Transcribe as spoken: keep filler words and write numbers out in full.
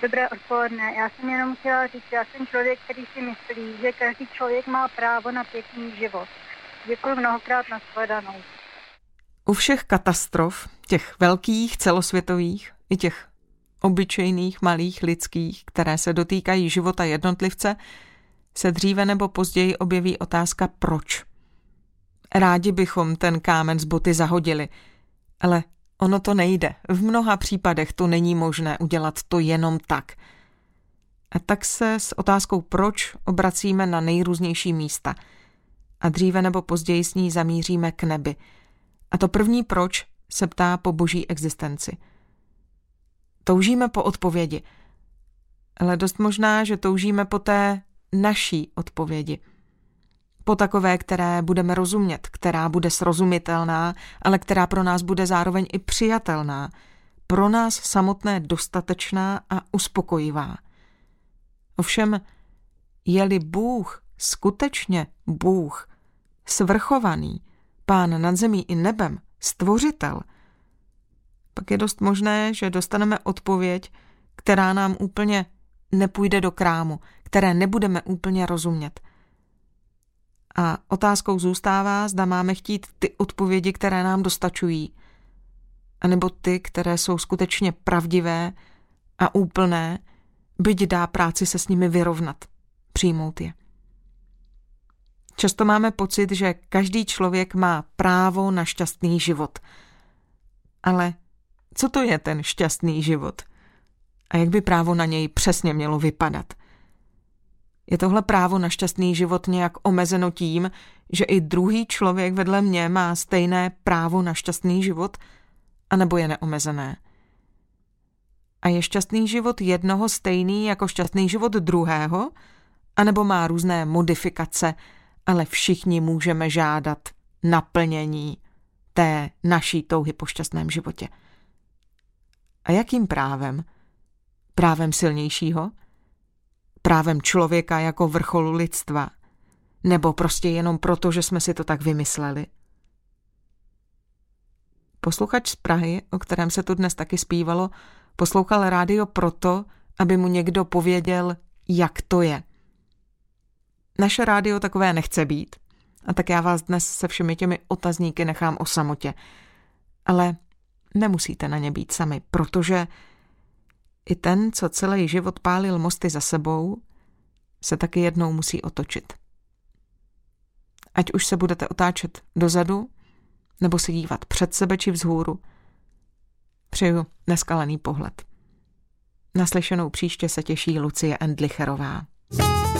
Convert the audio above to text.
Dobré odpoledne. Já jsem jenom chtěla říct, já jsem člověk, který si myslí, že každý člověk má právo na pěkný život. Děkuji mnohokrát, na shledanou. U všech katastrof, těch velkých, celosvětových, i těch obyčejných, malých, lidských, které se dotýkají života jednotlivce, se dříve nebo později objeví otázka proč. Rádi bychom ten kámen z boty zahodili, ale ono to nejde. V mnoha případech to není možné udělat to jenom tak. A tak se s otázkou proč obracíme na nejrůznější místa. A dříve nebo později s ní zamíříme k nebi. A to první proč se ptá po boží existenci. Toužíme po odpovědi. Ale dost možná, že toužíme po té naší odpovědi. Po takové, které budeme rozumět, která bude srozumitelná, ale která pro nás bude zároveň i přijatelná, pro nás samotné dostatečná a uspokojivá. Ovšem, je-li Bůh skutečně Bůh, svrchovaný, Pán nad zemí i nebem, stvořitel, pak je dost možné, že dostaneme odpověď, která nám úplně nepůjde do krámu, které nebudeme úplně rozumět. A otázkou zůstává, zda máme chtít ty odpovědi, které nám dostačují, anebo ty, které jsou skutečně pravdivé a úplné, byť dá práci se s nimi vyrovnat, přijmout je. Často máme pocit, že každý člověk má právo na šťastný život. Ale co to je ten šťastný život? A jak by právo na něj přesně mělo vypadat? Je tohle právo na šťastný život nějak omezeno tím, že i druhý člověk vedle mě má stejné právo na šťastný život, anebo je neomezené? A je šťastný život jednoho stejný jako šťastný život druhého, anebo má různé modifikace, ale všichni můžeme žádat naplnění té naší touhy po šťastném životě. A jakým právem? Právem silnějšího? Právem člověka jako vrcholu lidstva? Nebo prostě jenom proto, že jsme si to tak vymysleli? Posluchač z Prahy, o kterém se tu dnes taky zpívalo, poslouchal rádio proto, aby mu někdo pověděl, jak to je. Naše rádio takové nechce být, a tak já vás dnes se všemi těmi otazníky nechám o samotě. Ale nemusíte na ně být sami, protože i ten, co celý život pálil mosty za sebou, se taky jednou musí otočit. Ať už se budete otáčet dozadu, nebo se dívat před sebe či vzhůru, přeju neskalený pohled. Naslyšenou příště se těší Lucie Endlicherová.